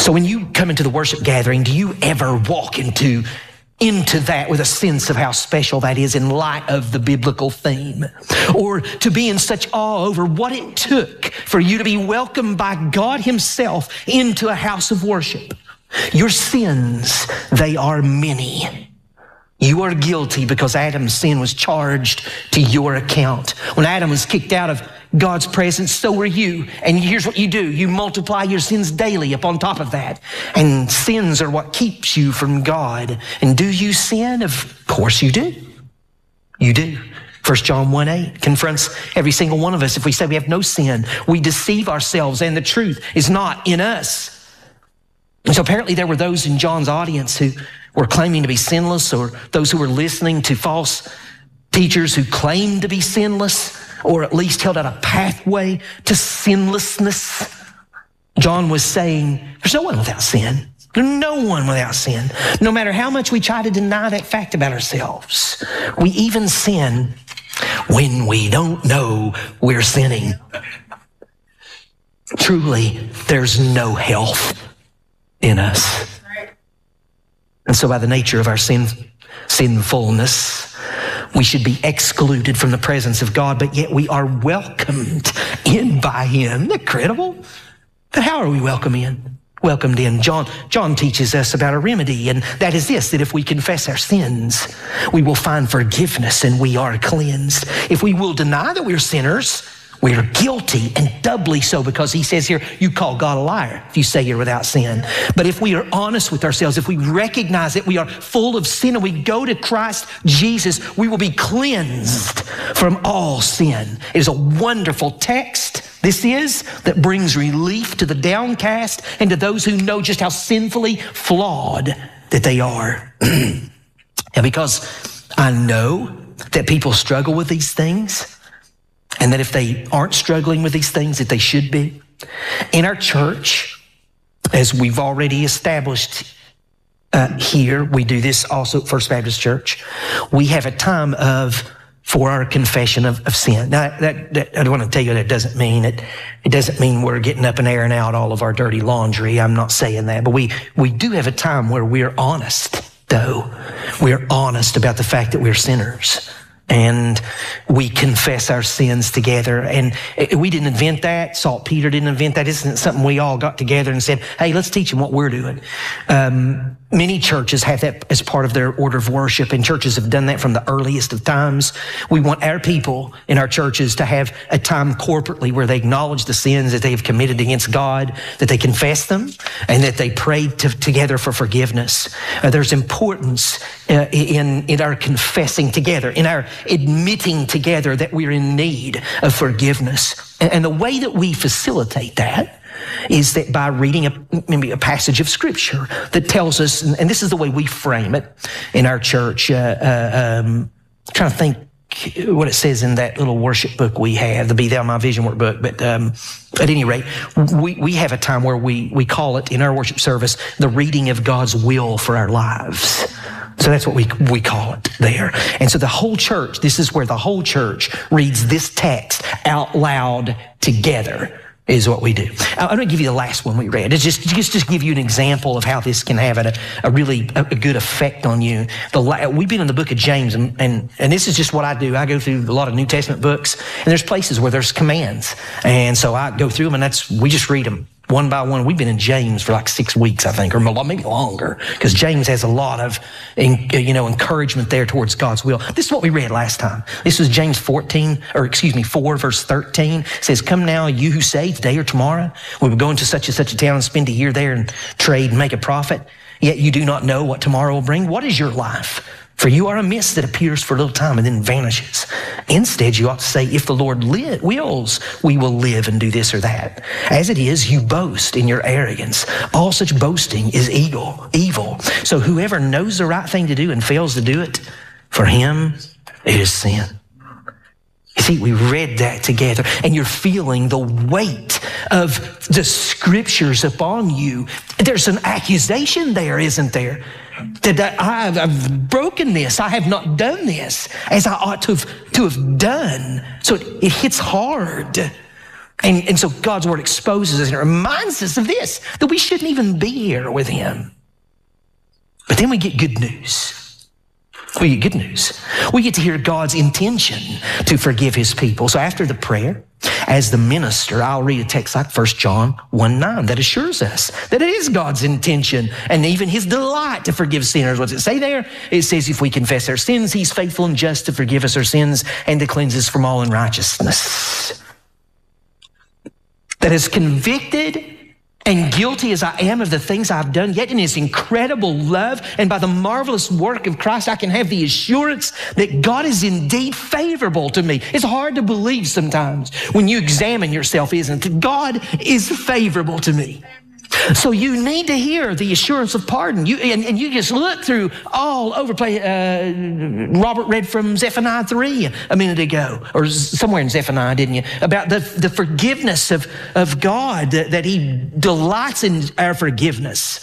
So when you come into the worship gathering, do you ever walk into that with a sense of how special that is in light of the biblical theme? Or to be in such awe over what it took for you to be welcomed by God himself into a house of worship? Your sins, they are many. You are guilty because Adam's sin was charged to your account. When Adam was kicked out of God's presence, so were you. And here's what you do. You multiply your sins daily upon top of that. And sins are what keeps you from God. And do you sin? Of course you do. You do. 1 John 1:8 confronts every single one of us. If we say we have no sin, we deceive ourselves and the truth is not in us. And so apparently there were those in John's audience who were claiming to be sinless, or those who were listening to false teachers who claimed to be sinless, or at least held out a pathway to sinlessness. John was saying, there's no one without sin. There's no one without sin. No matter how much we try to deny that fact about ourselves, we even sin when we don't know we're sinning. Truly, there's no health in us. And so by the nature of our sinfulness, we should be excluded from the presence of God, but yet we are welcomed in by him. Isn't that incredible? But how are we welcomed in? John teaches us about a remedy, and that is this, that if we confess our sins, we will find forgiveness and we are cleansed. If we will deny that we're sinners, we are guilty, and doubly so, because he says here, you call God a liar if you say you're without sin. But if we are honest with ourselves, if we recognize that we are full of sin and we go to Christ Jesus, we will be cleansed from all sin. It is a wonderful text, this is, that brings relief to the downcast and to those who know just how sinfully flawed that they are. And because I know that people struggle with these things, and that if they aren't struggling with these things, that they should be. In our church, as we've already established here, we do this also at First Baptist Church, we have a time for our confession of sin. Now, that I want to tell you that doesn't mean we're getting up and airing out all of our dirty laundry. I'm not saying that, but we do have a time where we're honest, though. We're honest about the fact that we're sinners. And we confess our sins together. And we didn't invent that. Saltpeter didn't invent that. Isn't it something we all got together and said, hey, let's teach them what we're doing? Many churches have that as part of their order of worship, and churches have done that from the earliest of times. We want our people in our churches to have a time corporately where they acknowledge the sins that they have committed against God, that they confess them, and that they pray together for forgiveness. There's importance in our confessing together, in our admitting together that we're in need of forgiveness. And the way that we facilitate that is that by reading maybe a passage of Scripture that tells us, and this is the way we frame it in our church. Trying to think what it says in that little worship book we have, the Be Thou My Vision workbook. But at any rate, we have a time where we call it in our worship service the reading of God's will for our lives. So that's what we call it there. And so the whole church, this is where the whole church reads this text out loud together, is what we do. I'm going to give you the last one we read. It's just give you an example of how this can have a really good effect on you. We've been in the book of James, and this is just what I do. I go through a lot of New Testament books, and there's places where there's commands. And so I go through them, and we just read them one by one. We've been in James for like 6 weeks, I think, or maybe longer, because James has a lot of, encouragement there towards God's will. This is what we read last time. This was James 4, verse 13. It says, come now, you who say today or tomorrow, we will go into such and such a town and spend a year there and trade and make a profit. Yet you do not know what tomorrow will bring. What is your life? For you are a mist that appears for a little time and then vanishes. Instead, you ought to say, if the Lord wills, we will live and do this or that. As it is, you boast in your arrogance. All such boasting is evil. So whoever knows the right thing to do and fails to do it, for him, it is sin. You see, we read that together, and you're feeling the weight of the Scriptures upon you. There's an accusation there, isn't there? That I've broken this. I have not done this as I ought to have done. So it hits hard. And so God's word exposes us and it reminds us of this, that we shouldn't even be here with him. But then we get good news. We get good news. We get to hear God's intention to forgive his people. So after the prayer, as the minister, I'll read a text like 1 John 1:9 that assures us that it is God's intention and even his delight to forgive sinners. What's it say there? It says if we confess our sins, he's faithful and just to forgive us our sins and to cleanse us from all unrighteousness. That is convicted and guilty as I am of the things I've done, yet in his incredible love and by the marvelous work of Christ, I can have the assurance that God is indeed favorable to me. It's hard to believe sometimes when you examine yourself, isn't it? God is favorable to me. So you need to hear the assurance of pardon. And you just look through all over. Robert read from Zephaniah 3 a minute ago, or somewhere in Zephaniah, didn't you? About the forgiveness of God, that he delights in our forgiveness.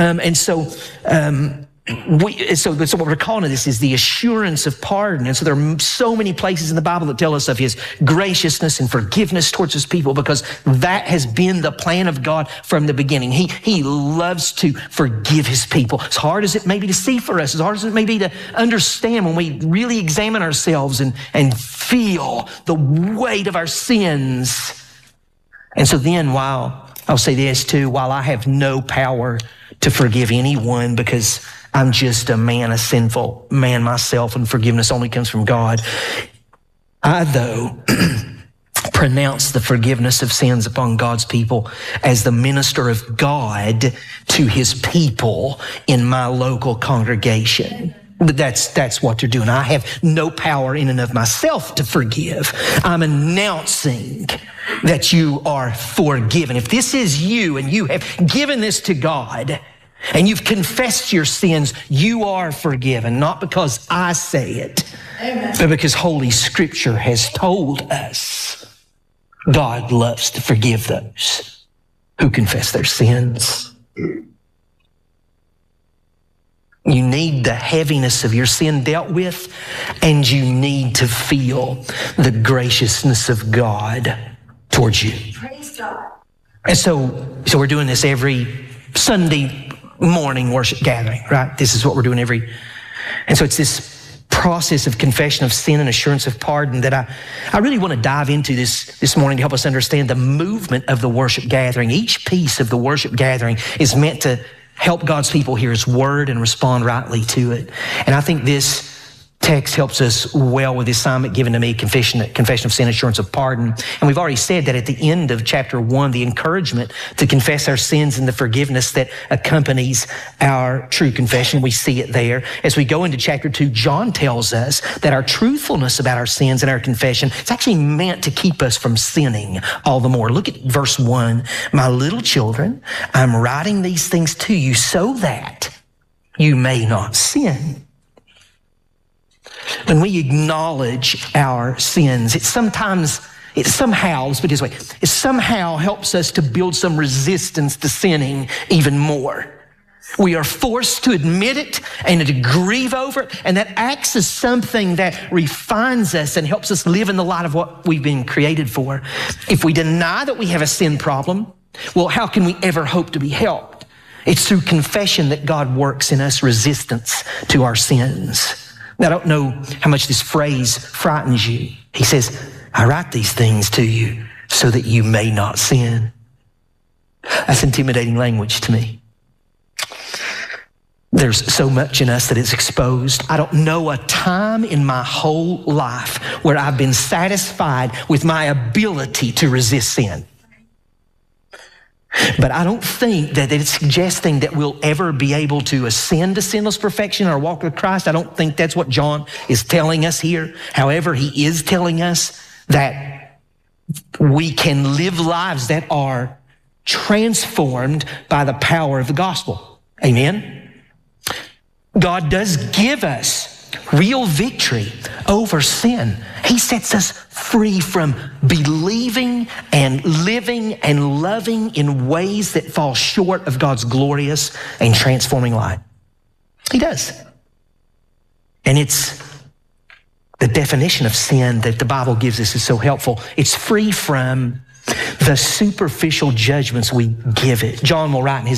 So what we're calling this is the assurance of pardon. And so there are so many places in the Bible that tell us of his graciousness and forgiveness towards his people, because that has been the plan of God from the beginning. He loves to forgive his people. As hard as it may be to see for us, as hard as it may be to understand when we really examine ourselves and feel the weight of our sins. And so then while I have no power to forgive anyone because I'm just a sinful man myself, and forgiveness only comes from God, I, though, pronounce the forgiveness of sins upon God's people as the minister of God to his people in my local congregation. That's what they're doing. I have no power in and of myself to forgive. I'm announcing that you are forgiven. If this is you and you have given this to God, and you've confessed your sins, you are forgiven, not because I say it, amen, but because Holy Scripture has told us God loves to forgive those who confess their sins. You need the heaviness of your sin dealt with, and you need to feel the graciousness of God towards you. Praise God. And so we're doing this every Sunday morning worship gathering, right? This is what we're doing and so it's this process of confession of sin and assurance of pardon that I really want to dive into this morning to help us understand the movement of the worship gathering. Each piece of the worship gathering is meant to help God's people hear his word and respond rightly to it. And I think this text helps us well with the assignment given to me, confession of sin, assurance of pardon. And we've already said that at the end of chapter 1, the encouragement to confess our sins and the forgiveness that accompanies our true confession, we see it there. As we go into chapter 2, John tells us that our truthfulness about our sins and our confession, it's actually meant to keep us from sinning all the more. Look at verse 1. My little children, I'm writing these things to you so that you may not sin. When we acknowledge our sins, it somehow helps us to build some resistance to sinning even more. We are forced to admit it and to grieve over it, and that acts as something that refines us and helps us live in the light of what we've been created for. If we deny that we have a sin problem, well, how can we ever hope to be helped? It's through confession that God works in us resistance to our sins. Now, I don't know how much this phrase frightens you. He says, I write these things to you so that you may not sin. That's intimidating language to me. There's so much in us that is exposed. I don't know a time in my whole life where I've been satisfied with my ability to resist sin. But I don't think that it's suggesting that we'll ever be able to ascend to sinless perfection or walk with Christ. I don't think that's what John is telling us here. However, he is telling us that we can live lives that are transformed by the power of the gospel. Amen? God does give us real victory over sin. He sets us free from believing and living and loving in ways that fall short of God's glorious and transforming light. He does. And it's the definition of sin that the Bible gives us is so helpful. It's free from the superficial judgments we give it. John will write in his